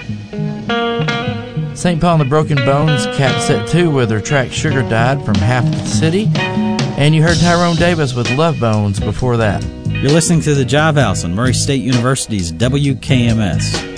St. Paul and the Broken Bones capped set 2 with their track Sugar Died from Half the City. And you heard Tyrone Davis with Love Bones before that. You're listening to the Jive House on Murray State University's WKMS.